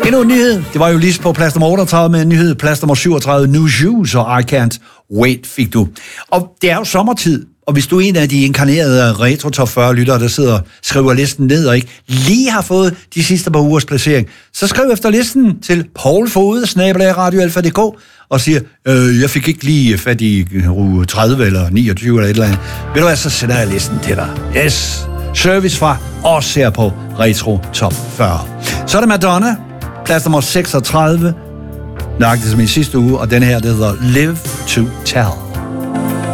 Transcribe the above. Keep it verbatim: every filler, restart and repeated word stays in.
Endnu en nyhed. Det var jo lige på plads nummer otteogtredive med en nyhed. Plads nummer syvogtredive, New Shoes og I Can't Wait fik du. Og det er jo sommertid, og hvis du er en af de inkarnerede Retro Top fyrre lyttere, der sidder og skriver listen ned og ikke lige har fået de sidste par ugers placering, så skriv efter listen til Paul Fode, snabel-a radio alfa punktum d k, og siger, øh, jeg fik ikke lige fat i uge tredive eller niogtyve eller et eller andet. Ved du hvad, så sender jeg listen til dig. Yes! Service fra os her på Retro Top fyrre. Så er det Madonna, plads nummer seksogtredive, nøjagtigt som i sidste uge, og den her, det hedder Live to Tell.